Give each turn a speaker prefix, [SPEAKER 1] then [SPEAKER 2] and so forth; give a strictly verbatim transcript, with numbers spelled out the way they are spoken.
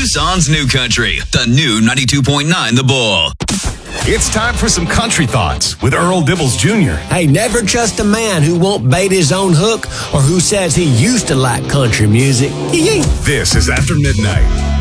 [SPEAKER 1] Tucson's New Country, the new ninety-two point nine The Bull.
[SPEAKER 2] It's time for some country thoughts with Earl Dibbles Junior
[SPEAKER 3] Hey, never trust a man who won't bait his own hook or who says he used to like country music.
[SPEAKER 2] This is After Midnight.